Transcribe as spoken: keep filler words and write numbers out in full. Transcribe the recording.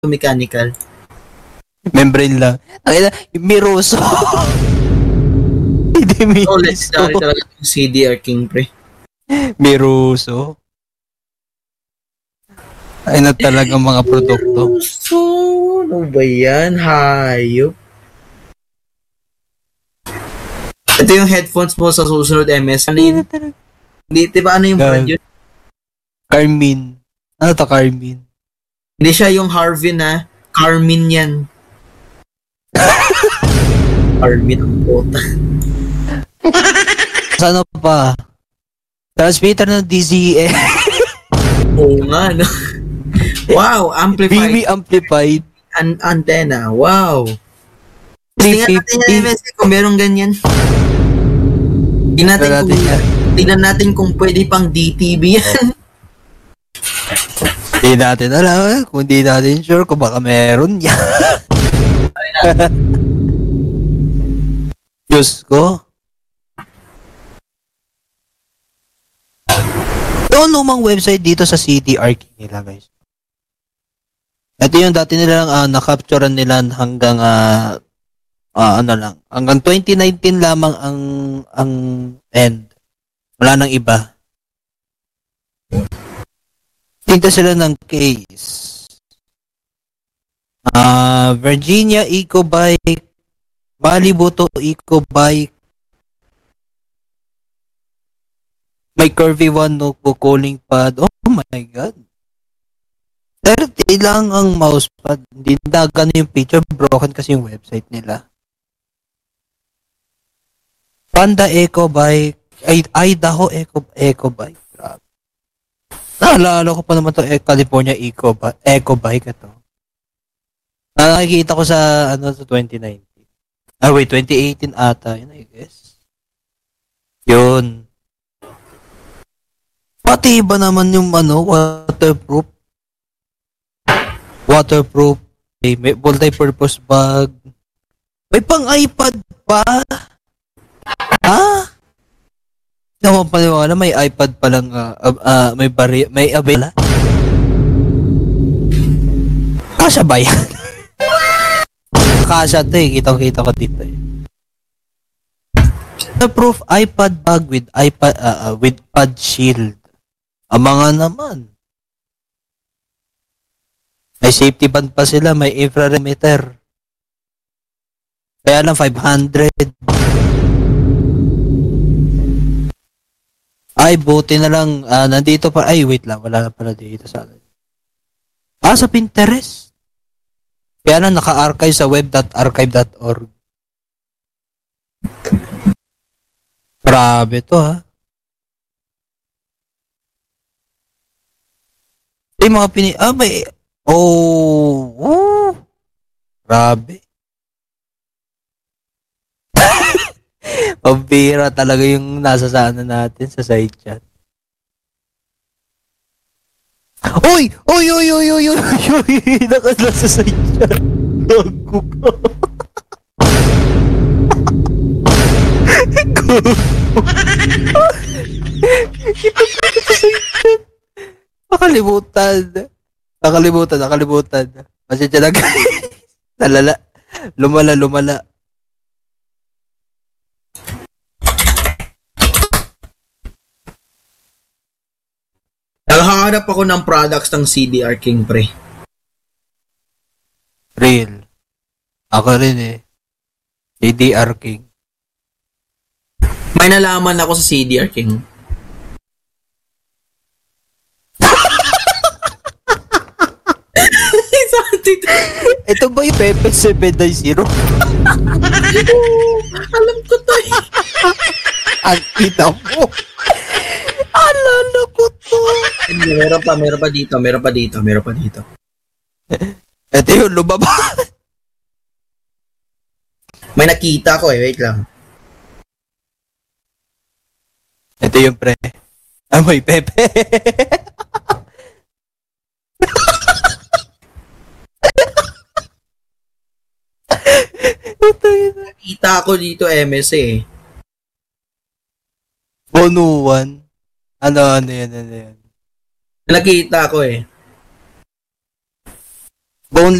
mechanical. Membrane lang. Ay, Miroso. Hindi Miroso. Oh, legendary talaga yung C D R King, pre. Miroso. Ay na talaga mga produkto. Miroso. Ano ba yan? Hayop. Ito yung headphones mo sa susunod M S. Ano yun? Hindi, diba ano yung brand yun? Carmin. Ano to, Carmin? Hindi siya yung Harvey na. Carmin yan. Carmin ang puta. Ano pa? Transmitter ng D Z E. Oo nga, no? Wow, amplified. B M amplified. An antenna. Wow. three Tingnan natin yung M S kung merong ganyan. Tingnan natin, natin kung, tingnan natin kung pwede pang D T V yan. Hindi natin alam. Kung di natin sure kung baka meron yan. Diyos ko. Ito lumang website dito sa C D R King nila, guys. Ito yung dati nilang uh, na-capturean nila hanggang uh, uh, ano lang, hanggang twenty nineteen lamang ang ang end. Wala nang iba. Tingnan sila ng case. Uh, Virginia Eco Bike, Malibu Eco Bike, may Curvy One notebook cooling pad. Oh my God. thirty lang ang mousepad. Hindi na gano'n yung picture. Broken kasi yung website nila. Panda Eco Bike. Ay, Idaho Eco, Eco Bike. Grabe. Naalala ko pa naman to eh, California Eco, Eco Bike ito. Nakikita ko sa ano sa twenty nineteen. Ah wait, twenty eighteen ata. Yun I guess. Yun. Pati iba naman yung ano, waterproof. Waterproof. Okay, may multi-purpose bag. May pang iPad pa. Ha? Hindi ako paniwala, may iPad pa lang, uh, uh, uh, may bari, may abela. Kasya ba yan? Kasya ito eh, kitang-kita ko dito eh. Waterproof iPad bag with iPad, uh, uh, with pad shield. Ang mga naman. May safety band pa sila, may infrared meter. Kaya lang five hundred. Ay, buti na lang. Uh, nandito pa. Ay, wait lang. Wala na pala dito sa akin. Ah, sa Pinterest. Kaya lang naka-archive sa web dot archive dot org. Grabe to, ha? Ay, mga pini... Ah, may... Oh, oh. Grabe. Pambira talaga yung nasa sana natin sa side chat. Uy! Uy! Uy! Uy! Uy! Uy! Uy! Nakasla sa side chat. Gago ka. Gago. Ito ka sa side chat. Nakalimutan. Nakalimutan, nakalimutan. Pasensya na guys. Nalala. Lumala, lumala. Nakahanap ako ng products ng C D R King, pre. Real. Ako rin eh. C D R King. May nalaman ako sa C D R King. Ito ba yung Pepe seven ninety? Alam ko to eh. Ang kita mo. Alala ko to. Meron pa, meron pa dito, meron pa dito, meron pa dito. Ito yung lumaba. May nakita ko eh, wait lang. Ito yung pre. Amoy Pepe. Nakita ko dito M S eh. Bonuan. Ano, ano yan, ano yan? Nakita ko eh. Bone